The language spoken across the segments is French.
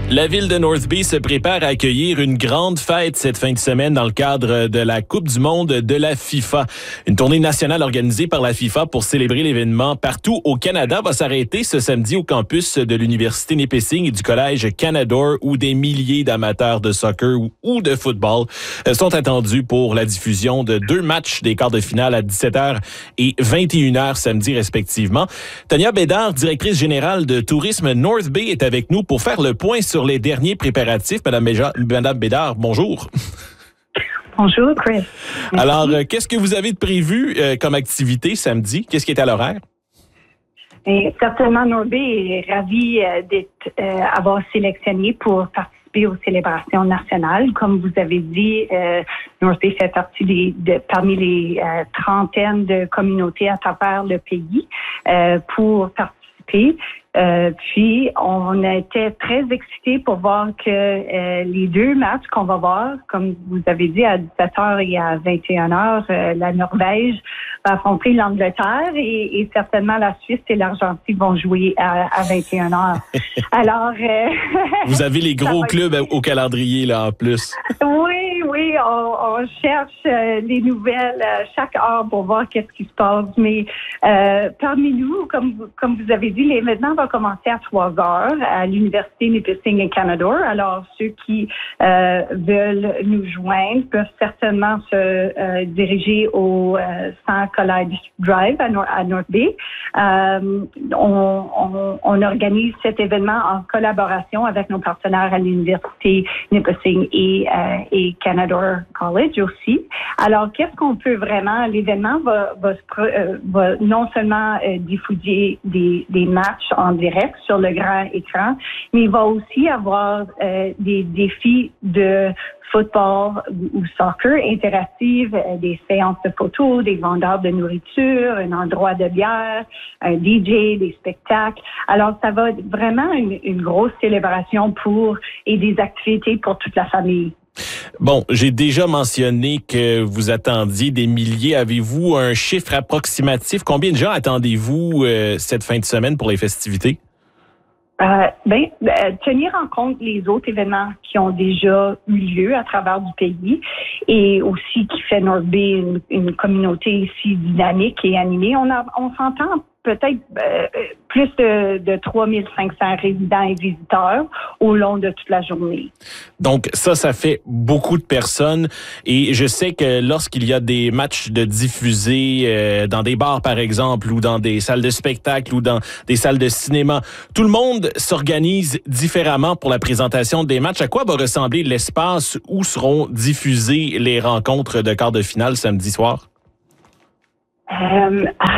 La ville de North Bay se prépare à accueillir une grande fête cette fin de semaine dans le cadre de la Coupe du monde de la FIFA. Une tournée nationale organisée par la FIFA pour célébrer l'événement partout au Canada va s'arrêter ce samedi au campus de l'Université Nipissing et du Collège Canadore où des milliers d'amateurs de soccer ou de football sont attendus pour la diffusion de 2 matchs des quarts de finale à 17h et 21h samedi respectivement. Tania Bédard, directrice générale de tourisme North Bay, est avec nous pour faire le point sur les derniers préparatifs. Madame Bédard, bonjour. Bonjour, Chris. Merci. Alors, qu'est-ce que vous avez de prévu comme activité samedi? Qu'est-ce qui est à l'horaire? Et certainement, North Bay est ravi d'avoir sélectionné pour participer aux célébrations nationales. Comme vous avez dit, North Bay fait partie parmi les trentaines de communautés à travers le pays pour participer. Puis, on était très excités pour voir que les 2 matchs qu'on va voir, comme vous avez dit, à 17h et à 21h, la Norvège va affronter l'Angleterre et certainement la Suisse et l'Argentine vont jouer à 21h. Alors... vous avez les gros clubs au calendrier, là, en plus. Oui, on cherche les nouvelles chaque heure pour voir qu'est-ce qui se passe. Mais parmi nous, comme vous avez dit, l'événement va commencer à 3h à l'Université Nipissing et Canadore. Alors, ceux qui veulent nous joindre peuvent certainement se diriger au 100 College Drive à North Bay. On organise cet événement en collaboration avec nos partenaires à l'Université Nipissing et Canadore College aussi. Alors, qu'est-ce qu'on peut vraiment... L'événement va non seulement diffuser des matchs en direct sur le grand écran, mais il va aussi avoir des défis de football ou soccer interactive, des séances de photos, des vendeurs de nourriture, un endroit de bière, un DJ, des spectacles. Alors, ça va être vraiment une grosse célébration et des activités pour toute la famille. Bon, j'ai déjà mentionné que vous attendiez des milliers. Avez-vous un chiffre approximatif? Combien de gens attendez-vous cette fin de semaine pour les festivités? Tenir en compte les autres événements qui ont déjà eu lieu à travers du pays et aussi qui fait North Bay une communauté ici dynamique et animée. On s'entend peut-être plus de 3500 résidents et visiteurs au long de toute la journée. Donc ça fait beaucoup de personnes et je sais que lorsqu'il y a des matchs de diffusés dans des bars par exemple ou dans des salles de spectacle ou dans des salles de cinéma, tout le monde s'organise différemment pour la présentation des matchs. À quoi va ressembler l'espace où seront diffusées les rencontres de quart de finale samedi soir? Ça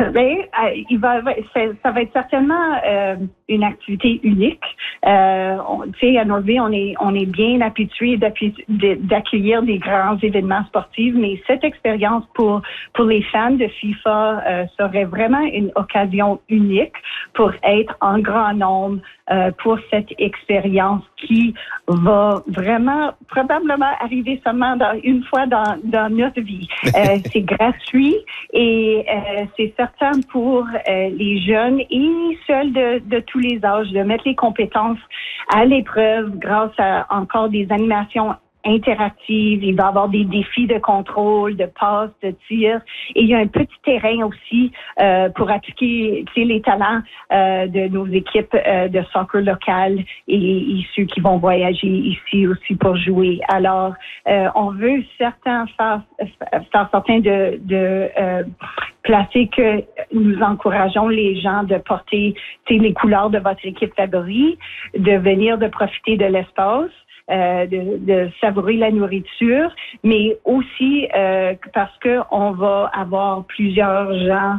va être certainement une activité unique. À North Bay, on est bien habitué d'accueillir des grands événements sportifs, mais cette expérience pour les fans de FIFA serait vraiment une occasion unique pour être en grand nombre pour cette expérience qui va vraiment probablement arriver seulement une fois dans notre vie. C'est gratuit et c'est certain pour les jeunes et ceux de tous les âges de mettre les compétences à l'épreuve grâce à encore des animations interactive, il va y avoir des défis de contrôle, de passe, de tir. Et il y a un petit terrain aussi pour appliquer les talents de nos équipes de soccer locales et ceux qui vont voyager ici aussi pour jouer. Alors, on veut faire certain de placer que nous encourageons les gens de porter les couleurs de votre équipe favorite, de venir de profiter de l'espace, de savourer la nourriture, mais aussi parce que on va avoir plusieurs gens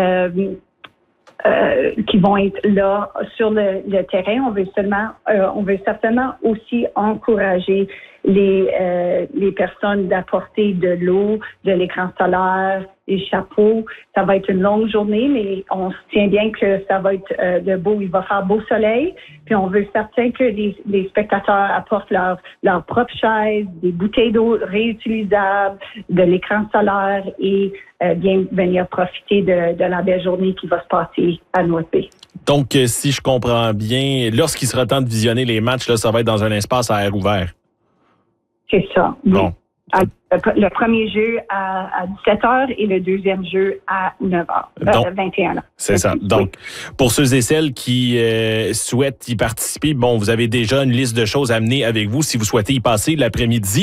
qui vont être là sur le terrain. On veut certainement aussi encourager les personnes d'apporter de l'eau, de l'écran solaire, des chapeaux. Ça va être une longue journée, mais on se tient bien que ça va être de beau. Il va faire beau soleil, puis on veut certain que les spectateurs apportent leur propre chaise, des bouteilles d'eau réutilisables, de l'écran solaire et bien venir profiter de la belle journée qui va se passer à North Bay. Donc, si je comprends bien, lorsqu'il sera temps de visionner les matchs, là, ça va être dans un espace à air ouvert. C'est ça. Bon. Le premier jeu à 17h et le deuxième jeu à 9h, 21h. C'est ça. Donc, pour ceux et celles qui souhaitent y participer, bon, vous avez déjà une liste de choses à mener avec vous si vous souhaitez y passer l'après-midi.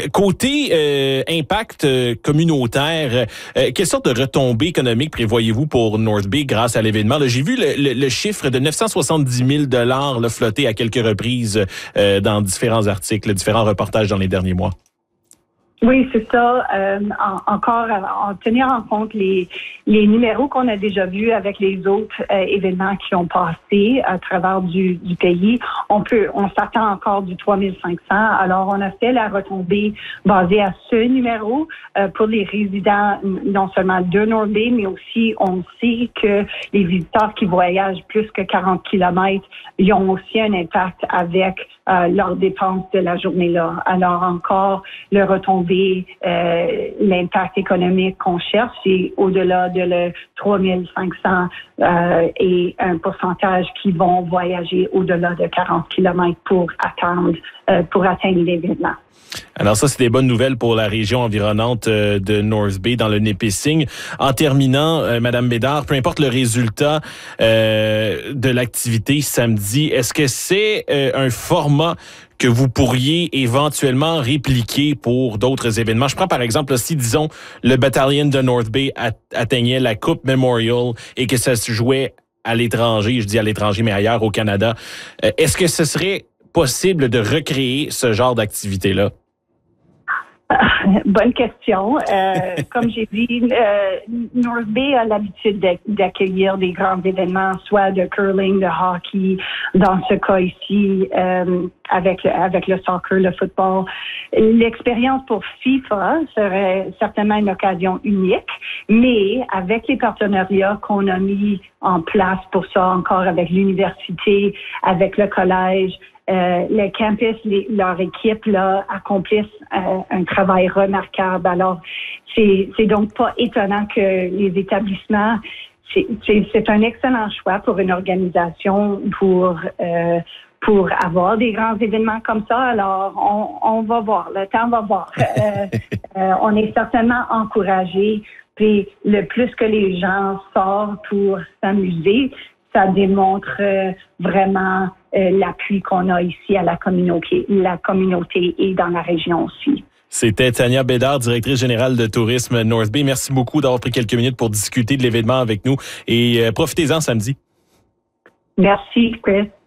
Côté impact communautaire, quelle sorte de retombées économiques prévoyez-vous pour North Bay grâce à l'événement? Là, j'ai vu le chiffre de 970 000 $ là, flotter à quelques reprises dans différents articles, différents reportages dans les derniers mois. Oui, c'est ça. Encore, en tenir en compte les numéros qu'on a déjà vus avec les autres événements qui ont passé à travers du pays, on s'attend encore du 3500. Alors, on a fait la retombée basée à ce numéro pour les résidents non seulement de North Bay, mais aussi on sait que les visiteurs qui voyagent plus que 40 kilomètres, ils ont aussi un impact avec leurs dépenses de la journée-là. Alors, encore, le retombée, l'impact économique qu'on cherche, c'est au-delà de le 3500 et un pourcentage qui vont voyager au-delà de 40 kilomètres pour atteindre l'événement. Alors ça, c'est des bonnes nouvelles pour la région environnante de North Bay dans le Nipissing. En terminant, Madame Bédard, peu importe le résultat de l'activité samedi, est-ce que c'est un format que vous pourriez éventuellement répliquer pour d'autres événements? Je prends par exemple, si disons le Battalion de North Bay atteignait la Coupe Memorial et que ça se jouait à l'étranger, je dis à l'étranger, mais ailleurs au Canada, est-ce que ce serait possible de recréer ce genre d'activité-là? Bonne question. Comme j'ai dit, North Bay a l'habitude d'accueillir des grands événements, soit de curling, de hockey, dans ce cas ici, avec le soccer, le football. L'expérience pour FIFA serait certainement une occasion unique, mais avec les partenariats qu'on a mis en place pour ça, encore avec l'université, avec le collège, les campus, leur équipe là accomplissent un travail remarquable. Alors, c'est donc pas étonnant que les établissements, c'est un excellent choix pour une organisation pour avoir des grands événements comme ça. Alors, on va voir, le temps va voir. On est certainement encouragés. Puis le plus que les gens sortent pour s'amuser, ça démontre vraiment l'appui qu'on a ici à la communauté et dans la région aussi. C'était Tania Bédard, directrice générale de tourisme North Bay. Merci beaucoup d'avoir pris quelques minutes pour discuter de l'événement avec nous et profitez-en samedi. Merci, Chris.